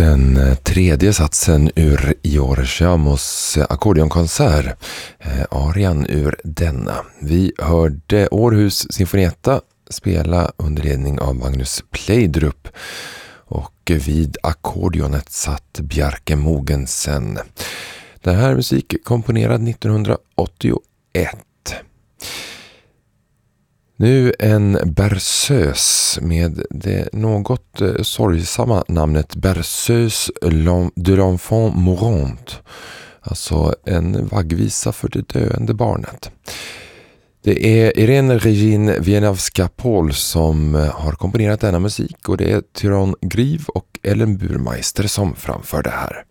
Den tredje satsen ur Iorciamos ackordionkonsert, arian ur denna. Vi hörde Århus Sinfonietta spela under ledning av Magnus Plejdrup och vid ackordionet satt Bjarke Mogensen. Den här musik komponerad 1981. Nu en berceuse med det något sorgsamma namnet Berceuse de l'enfant mourant. Alltså en vaggvisa för det döende barnet. Det är Irene Regine Wieniawska-Pohl som har komponerat denna musik och det är Tyrone Grieve och Ellen Burmeister som framför det här.